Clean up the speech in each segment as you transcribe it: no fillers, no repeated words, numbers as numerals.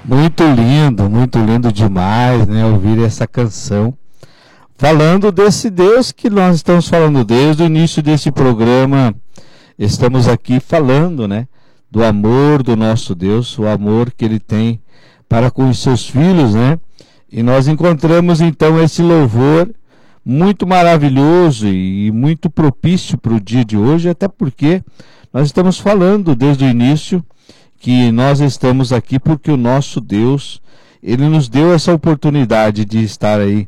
Muito lindo demais, né? Ouvir essa canção. Falando desse Deus que nós estamos falando desde o início desse programa, estamos aqui falando, né? Do amor do nosso Deus, o amor que Ele tem para com os seus filhos, né? E nós encontramos então esse louvor muito maravilhoso e muito propício para o dia de hoje, até porque nós estamos falando desde o início que nós estamos aqui porque o nosso Deus, Ele nos deu essa oportunidade de estar aí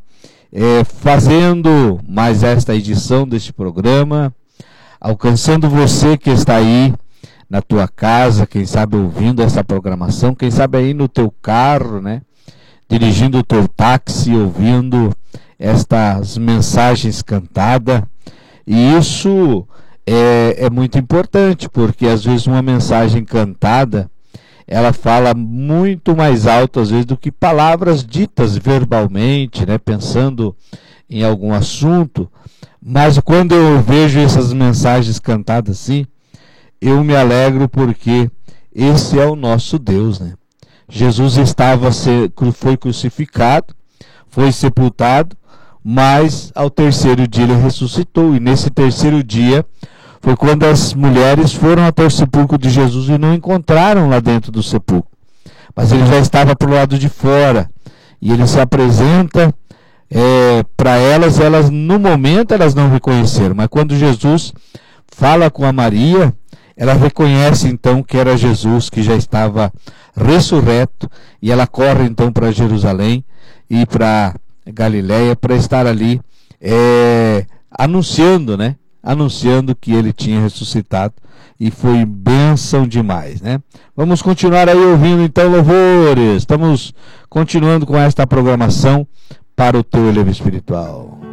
fazendo mais esta edição deste programa, alcançando você que está aí na tua casa, quem sabe ouvindo essa programação, quem sabe aí no teu carro, né? Dirigindo o teu táxi, ouvindo estas mensagens cantadas. E isso é muito importante, porque às vezes uma mensagem cantada, ela fala muito mais alto às vezes do que palavras ditas verbalmente, né, pensando em algum assunto. Mas quando eu vejo essas mensagens cantadas assim, eu me alegro porque esse é o nosso Deus, né? Jesus foi crucificado, foi sepultado, mas ao terceiro dia ele ressuscitou. E nesse terceiro dia foi quando as mulheres foram até o sepulcro de Jesus e não encontraram lá dentro do sepulcro. Mas ele já estava para o lado de fora. E ele se apresenta para elas no momento elas não reconheceram. Mas quando Jesus fala com a Maria, ela reconhece então que era Jesus, que já estava ressurreto. E ela corre então para Jerusalém e para Galiléia para estar ali anunciando, né? Anunciando que ele tinha ressuscitado, e foi bênção demais, né? Vamos continuar aí ouvindo então louvores. Estamos continuando com esta programação para o teu elevador espiritual.